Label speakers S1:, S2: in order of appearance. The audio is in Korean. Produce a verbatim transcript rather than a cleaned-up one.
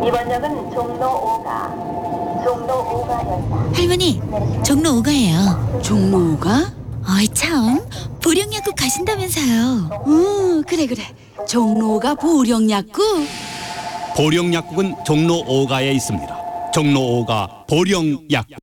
S1: 이번 역은 종로 오가, 종로 오가역이다.
S2: 할머니, 종로 오가예요.
S3: 종로가?
S2: 어이 참, 보령약국 가신다면서요.
S3: 응, 그래 그래. 종로가 보령약국.
S4: 보령약국은 종로 오가에 있습니다. 종로 오가 보령약국.